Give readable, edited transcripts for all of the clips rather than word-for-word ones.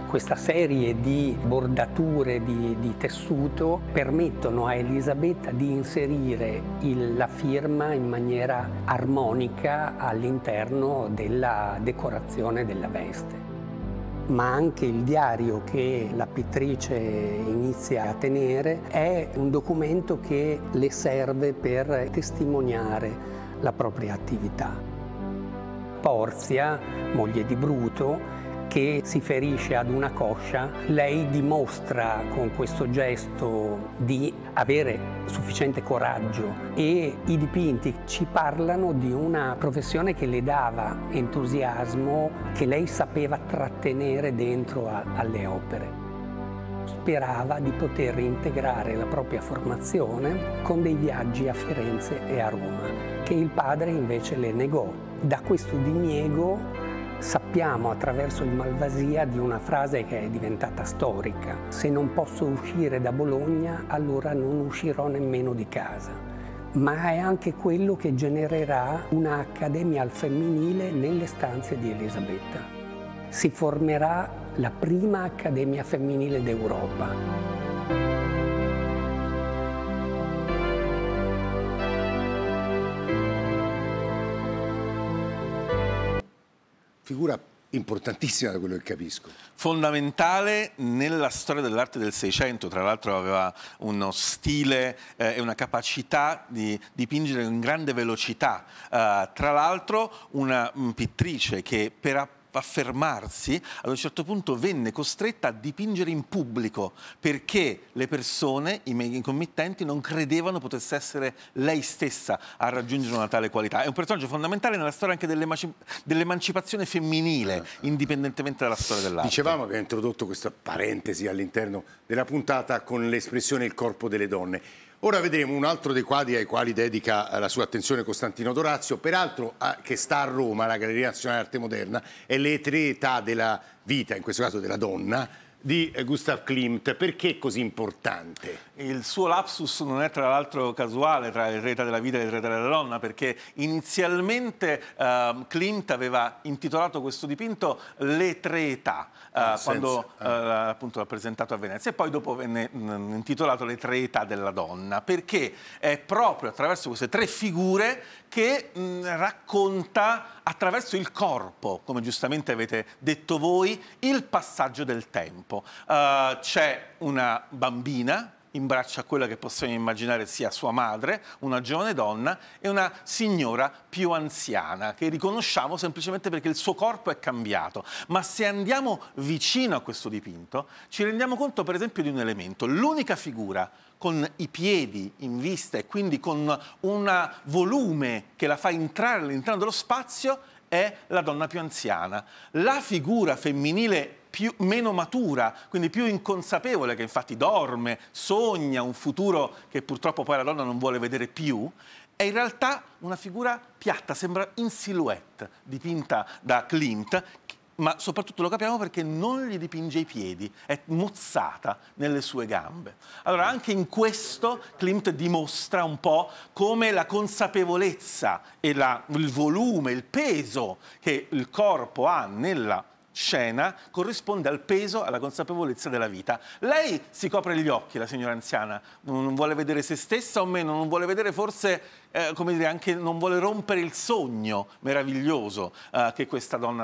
Questa serie di bordature di tessuto permettono a Elisabetta di inserire la firma in maniera armonica all'interno della decorazione della veste. Ma anche il diario che la pittrice inizia a tenere è un documento che le serve per testimoniare la propria attività. Porzia, moglie di Bruto, che si ferisce ad una coscia, lei dimostra con questo gesto di avere sufficiente coraggio, e i dipinti ci parlano di una professione che le dava entusiasmo, che lei sapeva trattenere dentro alle opere. Sperava di poter integrare la propria formazione con dei viaggi a Firenze e a Roma, che il padre invece le negò. Da questo diniego sappiamo attraverso il Malvasia di una frase che è diventata storica: se non posso uscire da Bologna, allora non uscirò nemmeno di casa. Ma è anche quello che genererà una accademia al femminile nelle stanze di Elisabetta. Si formerà la prima accademia femminile d'Europa. Figura importantissima da quello che capisco. Fondamentale nella storia dell'arte del Seicento, tra l'altro aveva uno stile e una capacità di dipingere in grande velocità. Tra l'altro una pittrice che per affermarsi ad un certo punto venne costretta a dipingere in pubblico perché le persone, i committenti, non credevano potesse essere lei stessa a raggiungere una tale qualità. È un personaggio fondamentale nella storia anche dell'emancipazione femminile, indipendentemente dalla storia dell'arte. Dicevamo, abbiamo introdotto questa parentesi all'interno della puntata con l'espressione il corpo delle donne. Ora vedremo un altro dei quadri ai quali dedica la sua attenzione Costantino Dorazio, peraltro che sta a Roma, alla Galleria Nazionale d'Arte Moderna, è Le tre età della vita, in questo caso della donna, di Gustav Klimt. Perché è così importante? Il suo lapsus non è tra l'altro casuale tra le tre età della vita e le tre età della donna, perché inizialmente Klimt aveva intitolato questo dipinto Le tre età, quando appunto l'ha presentato a Venezia, e poi dopo venne intitolato Le tre età della donna, perché è proprio attraverso queste tre figure che racconta attraverso il corpo, come giustamente avete detto voi, il passaggio del tempo. C'è una bambina in braccio a quella che possiamo immaginare sia sua madre, una giovane donna, e una signora più anziana che riconosciamo semplicemente perché il suo corpo è cambiato. Ma se andiamo vicino a questo dipinto ci rendiamo conto per esempio di un elemento: l'unica figura con i piedi in vista e quindi con un volume che la fa entrare all'interno dello spazio è la donna più anziana. La figura femminile meno matura, quindi più inconsapevole, che infatti dorme, sogna un futuro che purtroppo poi la donna non vuole vedere più, è in realtà una figura piatta, sembra in silhouette, dipinta da Klimt, ma soprattutto lo capiamo perché non gli dipinge i piedi, è mozzata nelle sue gambe. Allora anche in questo Klimt dimostra un po' come la consapevolezza e il volume, il peso che il corpo ha nella scena corrisponde al peso, alla consapevolezza della vita. Lei si copre gli occhi, la signora anziana, non vuole vedere se stessa o meno, non vuole vedere forse, come dire, anche non vuole rompere il sogno meraviglioso che questa donna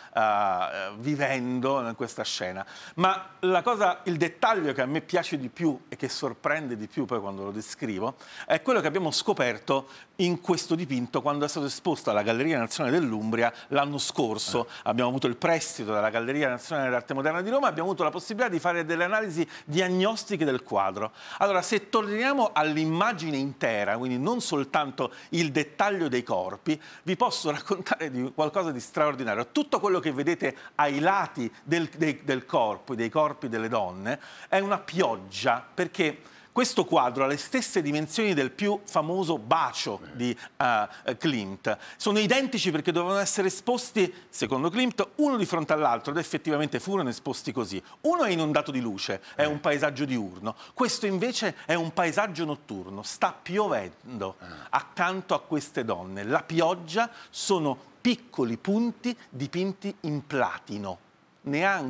sta vivendo in questa scena. Ma il dettaglio che a me piace di più e che sorprende di più poi quando lo descrivo è quello che abbiamo scoperto in questo dipinto quando è stato esposto alla Galleria Nazionale dell'Umbria l'anno scorso. Abbiamo avuto il prestito dalla Galleria Nazionale d'Arte Moderna di Roma, abbiamo avuto la possibilità di fare delle analisi diagnostiche del quadro. Allora, se torniamo all'immagine intera, quindi non soltanto il dettaglio dei corpi, vi posso raccontare di qualcosa di straordinario. Tutto quello che vedete ai lati del corpo, dei corpi delle donne, è una pioggia, perché questo quadro ha le stesse dimensioni del più famoso Bacio di Klimt. Sono identici perché dovevano essere esposti, secondo Klimt, uno di fronte all'altro, ed effettivamente furono esposti così. Uno è inondato di luce, è un paesaggio diurno. Questo invece è un paesaggio notturno. Sta piovendo accanto a queste donne. La pioggia sono piccoli punti dipinti in platino. Neanche